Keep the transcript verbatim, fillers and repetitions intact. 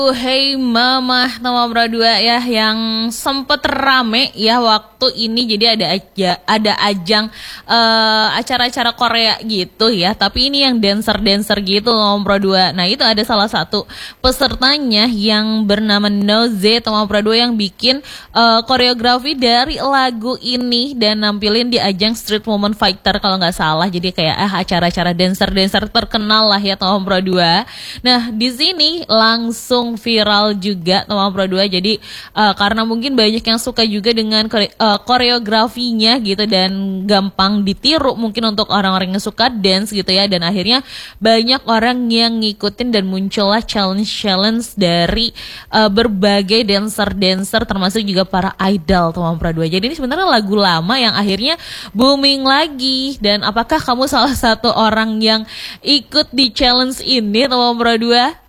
Hey Mama nomor dua ya yang sempet rame ya waktu ini, jadi ada aja ada ajang eh, acara-acara Korea gitu ya, tapi ini yang dancer-dancer gitu nomor dua. Nah itu ada salah satu pesertanya yang bernama Noze nomor dua yang bikin eh, koreografi dari lagu ini dan nampilin di ajang Street Woman Fighter kalau nggak salah. Jadi kayak ah acara-acara dancer-dancer terkenal lah ya nomor dua. Nah di sini langsung viral juga nomor dua. Jadi uh, karena mungkin banyak yang suka juga dengan kore uh, koreografinya gitu dan gampang ditiru mungkin untuk orang-orang yang suka dance gitu ya, dan akhirnya banyak orang yang ngikutin dan muncullah challenge-challenge dari uh, berbagai dancer-dancer termasuk juga para idol nomor dua. Jadi ini sebenarnya lagu lama yang akhirnya booming lagi. Dan apakah kamu salah satu orang yang ikut di challenge ini nomor dua?